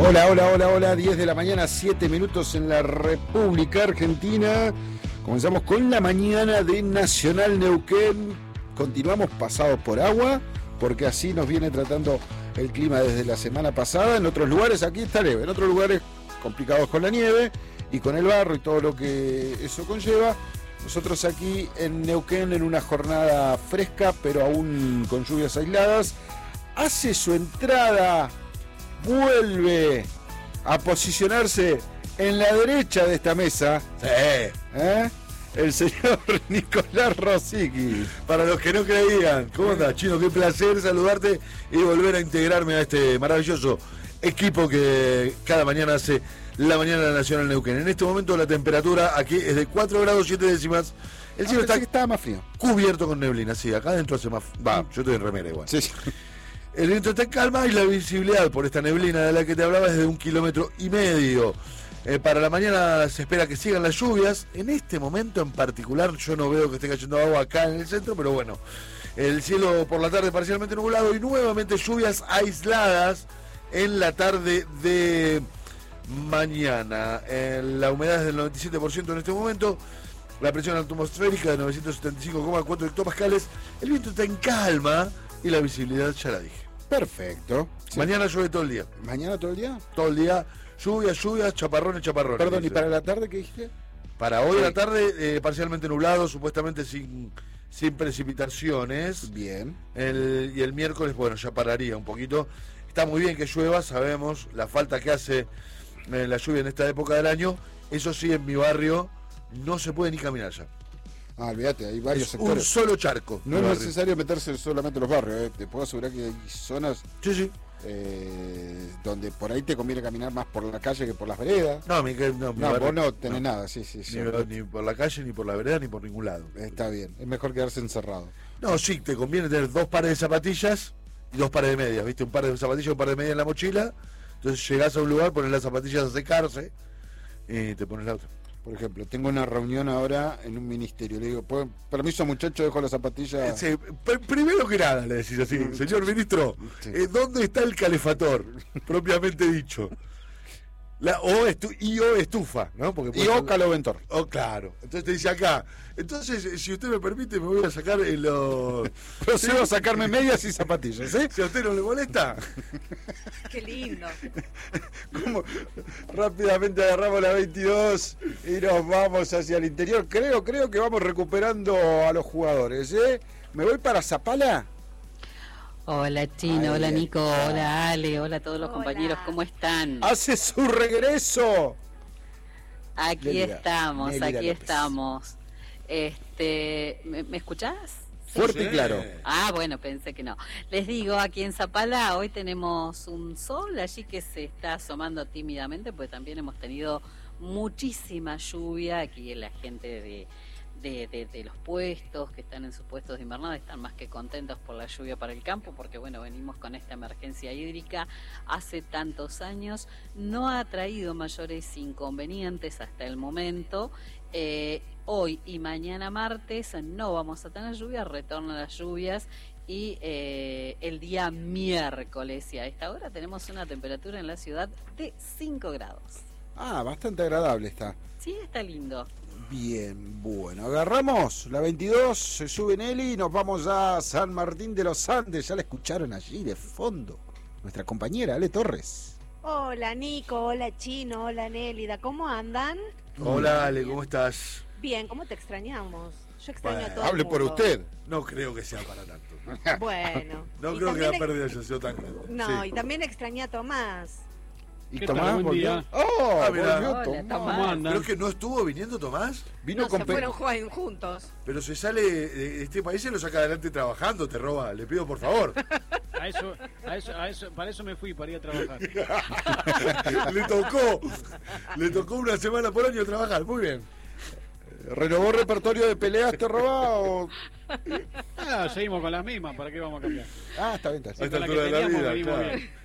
Hola, hola, hola, hola, 10 de la mañana, 7 minutos en la República Argentina. Comenzamos con la mañana de Nacional Neuquén. Continuamos pasados por agua, porque así nos viene tratando el clima desde la semana pasada. En otros lugares aquí está leve, en otros lugares complicados con la nieve y con el barro y todo lo que eso conlleva. Nosotros aquí en Neuquén en una jornada fresca, pero aún con lluvias aisladas. Hace su entrada, vuelve a posicionarse en la derecha de esta mesa. El señor Nicolás Rosicki. Para los que no creían, ¿cómo andás, Chino? Qué placer saludarte y volver a integrarme a este maravilloso equipo que cada mañana hace la mañana Nacional Neuquén. En este momento la temperatura aquí es de 4 grados 7 décimas. El cielo está más frío. Cubierto con neblina, sí. Acá adentro hace más... yo estoy en remera igual. Sí, sí. El viento está en calma y la visibilidad por esta neblina de la que te hablaba es de 1,5 kilómetros. Para la mañana se espera que sigan las lluvias. En este momento en particular yo no veo que esté cayendo agua acá en el centro, pero bueno. El cielo por la tarde parcialmente nublado y nuevamente lluvias aisladas en la tarde de mañana. La humedad es del 97% en este momento. La presión atmosférica de 975,4 hectopascales. El viento está en calma y la visibilidad ya la dije. Perfecto. Sí. Mañana llueve todo el día. ¿Mañana todo el día? Todo el día. Lluvias, chaparrones. Perdón, ¿y para la tarde qué dijiste? Para hoy a la tarde, parcialmente nublado, supuestamente sin precipitaciones. Bien. Y el miércoles, bueno, ya pararía un poquito. Está muy bien que llueva, sabemos la falta que hace la lluvia en esta época del año. Eso sí, en mi barrio no se puede ni caminar ya. Olvídate, hay varios sectores. Un solo charco. No es necesario meterse solamente en los barrios, Te puedo asegurar que hay zonas donde por ahí te conviene caminar más por la calle que por las veredas. No, vos no tenés nada, sí. Ni por la calle, ni por la vereda, ni por ningún lado. Está bien, es mejor quedarse encerrado. No, sí, te conviene tener 2 pares de zapatillas y 2 pares de medias, ¿viste? Un par de zapatillas y un par de medias en la mochila. Entonces llegás a un lugar, pones las zapatillas a secarse y te pones la otra. Por ejemplo, tengo una reunión ahora en un ministerio. Le digo, permiso muchacho, dejo las zapatillas. Sí, primero que nada le decís así, señor ministro, ¿dónde está el calefactor? Propiamente dicho. O estufa, ¿no? Porque o caloventor. Claro. Entonces te dice acá. Entonces, si usted me permite, me voy a sacar los... Procedo a sacarme medias y zapatillas, ¿sí? Si a usted no le molesta. Qué lindo. ¿Cómo? Rápidamente agarramos la 22 y nos vamos hacia el interior. Creo que vamos recuperando a los jugadores, ¿Me voy para Zapala? Hola Chino, hola Nico, hola Ale, hola a todos los compañeros, ¿cómo están? ¡Hace su regreso! Aquí estamos. ¿Me escuchás? Fuerte y claro. Bueno, pensé que no. Les digo, aquí en Zapala hoy tenemos un sol allí que se está asomando tímidamente, porque también hemos tenido muchísima lluvia. Aquí la gente de los puestos que están en sus puestos de invernada están más que contentos por la lluvia para el campo, porque bueno, venimos con esta emergencia hídrica hace tantos años, no ha traído mayores inconvenientes hasta el momento. Hoy y mañana martes no vamos a tener lluvia, retornan las lluvias y el día miércoles y a esta hora tenemos una temperatura en la ciudad de 5 grados. Bastante agradable está. Sí, está lindo. Bien, bueno, agarramos la 22, se sube Nelly y nos vamos a San Martín de los Andes. Ya la escucharon allí de fondo, nuestra compañera Ale Torres. Hola Nico, hola Chino, hola Nélida, ¿cómo andan? Hola Ale, ¿cómo estás? Bien, ¿cómo te extrañamos? Yo extraño a todo el hable mundo. por usted. No creo que sea para tanto. Bueno. No creo que la pérdida haya sido tan grande. No, y también extrañé a Tomás. ¿Y ¿Qué Tomás tal? Buen día. Mirá. volvió Hola, Tomás. Tomás. ¿Pero que no estuvo viniendo Tomás? Vino No, con se fueron juntos. Pero se sale de este país, se lo saca adelante trabajando, te roba. Le pido por favor. Para eso me fui, para ir a trabajar. Le tocó una semana por año trabajar, muy bien. ¿Renovó repertorio de peleas, te roba o...? Seguimos con las mismas, ¿para qué vamos a cambiar? Está bien, está A esta Con la altura que de la teníamos vida, venimos claro. bien.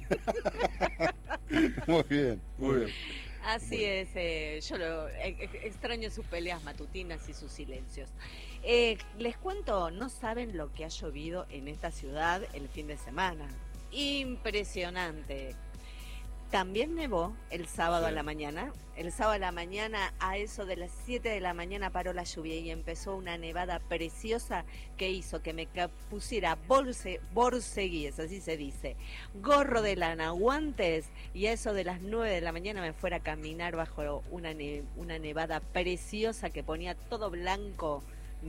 Muy bien. Muy bien. Así es, yo extraño sus peleas matutinas y sus silencios. Les cuento, no saben lo que ha llovido en esta ciudad el fin de semana. Impresionante. También nevó el sábado a la mañana. El sábado a la mañana, a eso de las 7 de la mañana, paró la lluvia y empezó una nevada preciosa que hizo que me pusiera borceguíes, así se dice, gorro de lana, guantes, y a eso de las 9 de la mañana me fuera a caminar bajo una nevada preciosa que ponía todo blanco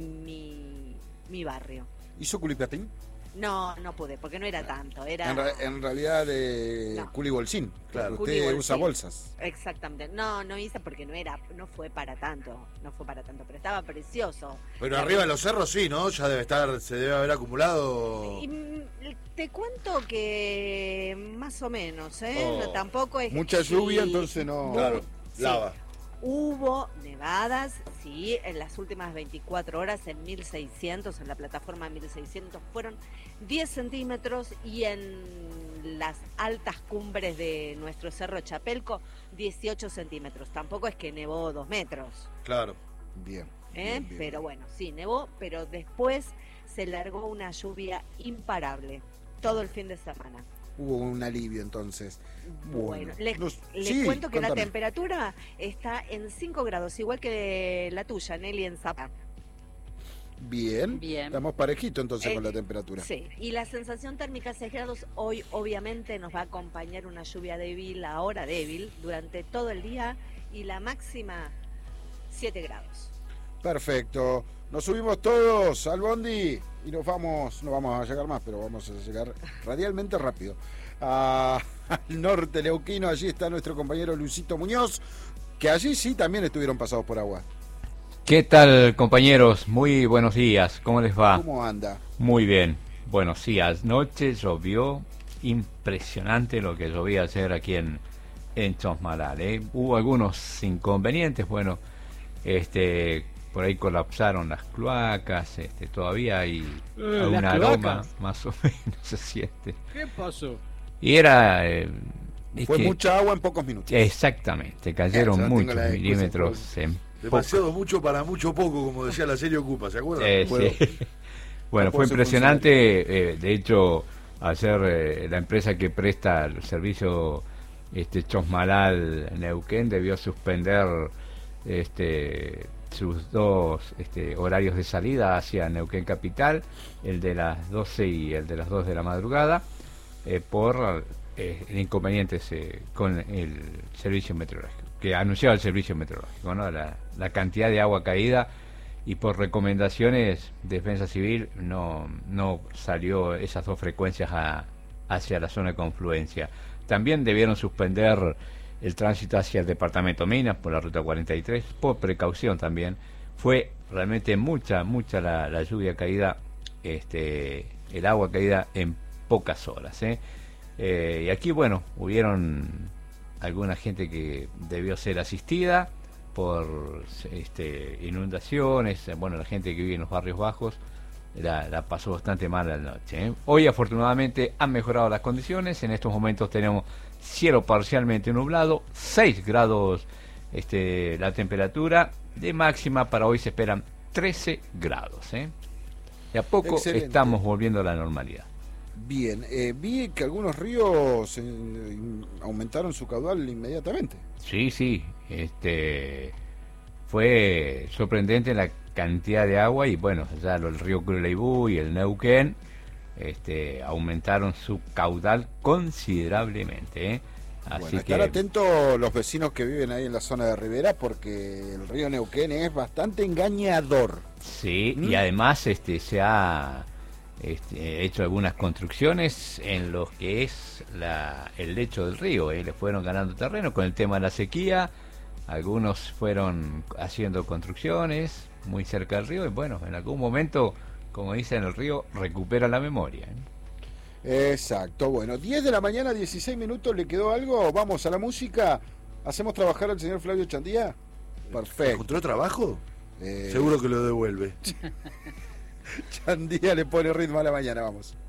mi barrio. ¿Hizo culipatín? No pude, porque no era tanto. Era En realidad, No. culibolsín. Claro. Usted Culibolsín. usa bolsas. Exactamente. No hice porque no fue para tanto, pero estaba precioso. Pero La arriba de los cerros sí, ¿no? Ya se debe haber acumulado. Y, te cuento que más o menos, ¿eh? Oh. No, tampoco es Mucha sí, lluvia, entonces no. Claro, sí. lava. Hubo nevadas, sí, en las últimas 24 horas en 1600, en la plataforma 1600 fueron 10 centímetros y en las altas cumbres de nuestro cerro Chapelco 18 centímetros. Tampoco es que nevó 2 metros, Claro. Bien. ¿eh? Bien, bien. Pero bueno, sí, nevó, pero después se largó una lluvia imparable todo el fin de semana. Hubo un alivio entonces. Bueno, les sí, cuento que la contame. temperatura está en 5 grados, igual que la tuya, Nelly, en Zapá. Bien. Bien. Estamos parejitos entonces con la temperatura. Sí, y la sensación térmica 6 grados. Hoy obviamente nos va a acompañar una lluvia débil, ahora débil, durante todo el día, y la máxima 7 grados. Perfecto. Nos subimos todos al bondi y no vamos a llegar más, pero vamos a llegar radialmente rápido. Al norte neuquino, allí está nuestro compañero Luisito Muñoz, que allí sí también estuvieron pasados por agua. ¿Qué tal, compañeros? Muy buenos días. ¿Cómo les va? ¿Cómo anda? Muy bien. Bueno, sí, anoche llovió. Impresionante lo que llovía ayer aquí en Chosmalal, ¿eh? Hubo algunos inconvenientes. Bueno, por ahí colapsaron las cloacas. Todavía hay algún ¿las aroma, cloacas? más o menos se siente. ¿Qué pasó? Y era... Fue mucha agua en pocos minutos. Exactamente, cayeron Ya tengo muchos la excusa, milímetros en Demasiado mucho para mucho poco, como decía la serie Ocupa, ¿se acuerdan? Puedo- sí. Bueno, no fue puedo ser impresionante. De hecho, ayer la empresa que presta el servicio Chosmalal Neuquén debió suspender sus dos horarios de salida hacia Neuquén Capital, el de las 12 y el de las 2 de la madrugada, por inconvenientes con el servicio meteorológico, que anunciaba el servicio meteorológico, ¿no? La cantidad de agua caída, y por recomendaciones Defensa Civil no salió esas dos frecuencias hacia la zona de confluencia. También debieron suspender el tránsito hacia el departamento Minas por la ruta 43, por precaución también. Fue realmente mucha la lluvia caída, el agua caída en pocas horas, ¿eh? Y aquí, bueno, hubieron alguna gente que debió ser asistida por inundaciones. Bueno, la gente que vive en los barrios bajos la pasó bastante mal la noche, ¿eh? Hoy afortunadamente han mejorado las condiciones. En estos momentos tenemos cielo parcialmente nublado, 6 grados la temperatura. De máxima para hoy se esperan 13 grados, ¿eh? De a poco Excelente. estamos volviendo a la normalidad. Bien, vi que algunos ríos aumentaron su caudal inmediatamente. Sí, fue sorprendente la cantidad de agua, y bueno, ya el río Culeibú y el Neuquén aumentaron su caudal considerablemente, ¿eh? Así Bueno, que estar atentos los vecinos que viven ahí en la zona de Rivera, porque el río Neuquén es bastante engañador. sí, y además se ha hecho algunas construcciones en los que es el lecho del río, le fueron ganando terreno con el tema de la sequía. Algunos fueron haciendo construcciones muy cerca del río, y bueno, en algún momento, como dicen, el río recupera la memoria, ¿eh? Exacto, bueno, 10 de la mañana, 16 minutos, ¿le quedó algo? Vamos a la música. ¿Hacemos trabajar al señor Flavio Chandía? Perfecto. ¿Encontró trabajo? Eh, Seguro que lo devuelve. Chandía le pone ritmo a la mañana, vamos.